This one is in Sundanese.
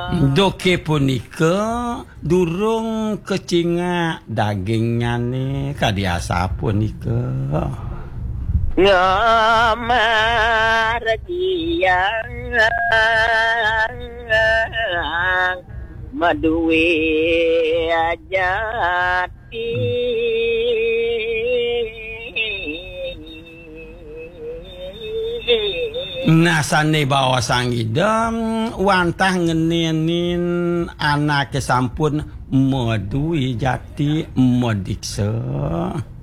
Doke punika durung kecinga dagingnya nih kadiasa punika. Ngamar diang maduwe jati nasane bawa sanggidam wantah ngenenin anak sampun modui jati modikse